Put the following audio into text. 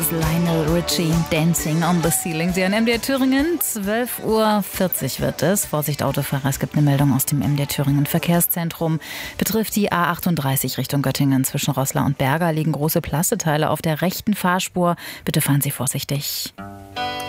Lionel Richie, Dancing on the Ceiling. Sie hören MDR Thüringen, 12:40 Uhr wird es. Vorsicht Autofahrer, es gibt eine Meldung aus dem MDR Thüringen Verkehrszentrum. Betrifft die A38 Richtung Göttingen. Zwischen Roßla und Berga liegen große Plasteteile auf der rechten Fahrspur. Bitte fahren Sie vorsichtig.